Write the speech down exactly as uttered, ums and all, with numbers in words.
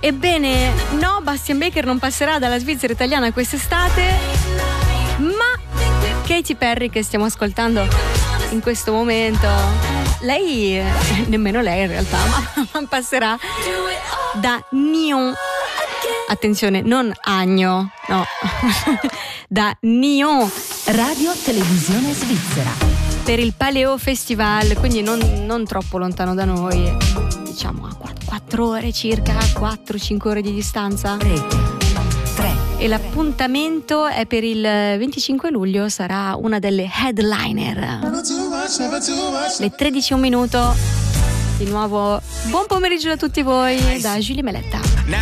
Ebbene, no, Bastian Baker non passerà dalla Svizzera italiana quest'estate, ma Katy Perry, che stiamo ascoltando in questo momento, lei, nemmeno lei in realtà, ma passerà da Nyon. Attenzione, non Agno, no, da Nyon, Radio Televisione Svizzera, per il Paleo Festival, quindi non, non troppo lontano da noi, diciamo a quattro ore circa, quattro cinque ore di distanza. Rete tre. E l'appuntamento è per il venticinque luglio, sarà una delle headliner. Le tredici e un minuto. Di nuovo buon pomeriggio a tutti voi da Julie Meletta.